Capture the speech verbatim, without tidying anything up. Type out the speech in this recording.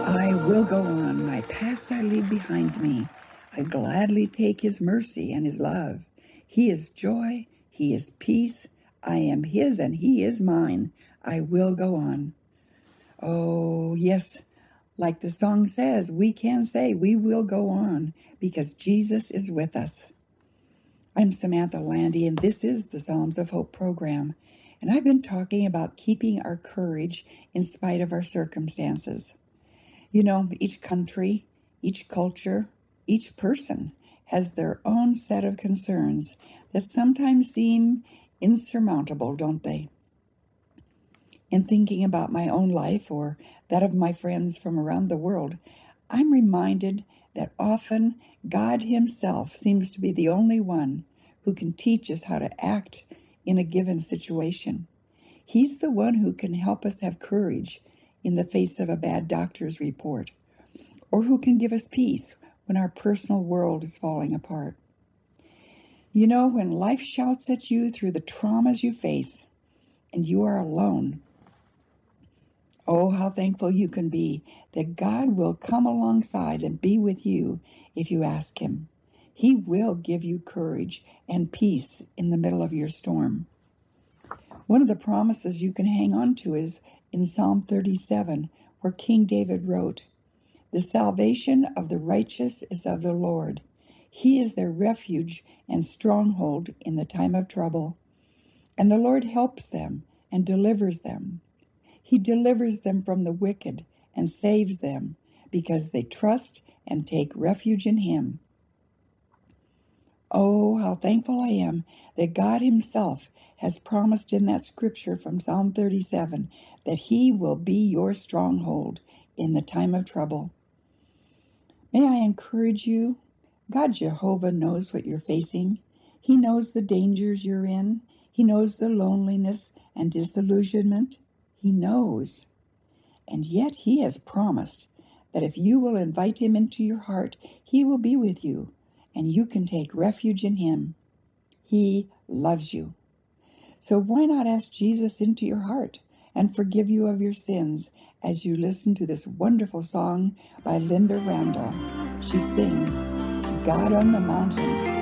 I will go on. My past I leave behind me. I gladly take his mercy and his love. He is joy. He is peace. I am his and he is mine. I will go on. Oh, yes. Like the song says, we can say we will go on because Jesus is with us. I'm Samantha Landy, and this is the Psalms of Hope program. And I've been talking about keeping our courage in spite of our circumstances. You know, each country, each culture, each person has their own set of concerns that sometimes seem insurmountable, don't they? In thinking about my own life or that of my friends from around the world, I'm reminded that often God Himself seems to be the only one who can teach us how to act in a given situation. He's the one who can help us have courage in the face of a bad doctor's report, or who can give us peace when our personal world is falling apart. You know, when life shouts at you through the traumas you face, and you are alone, oh, how thankful you can be that God will come alongside and be with you if you ask Him. He will give you courage and peace in the middle of your storm. One of the promises you can hang on to is in Psalm thirty-seven, where King David wrote, "The salvation of the righteous is of the Lord. He is their refuge and stronghold in the time of trouble. And the Lord helps them and delivers them. He delivers them from the wicked and saves them because they trust and take refuge in Him." Oh, how thankful I am that God Himself has promised in that scripture from Psalm thirty-seven that He will be your stronghold in the time of trouble. May I encourage you, God Jehovah knows what you're facing. He knows the dangers you're in. He knows the loneliness and disillusionment. He knows. And yet He has promised that if you will invite Him into your heart, He will be with you, and you can take refuge in Him. He loves you. So why not ask Jesus into your heart and forgive you of your sins as you listen to this wonderful song by Linda Randall. She sings, "God on the Mountain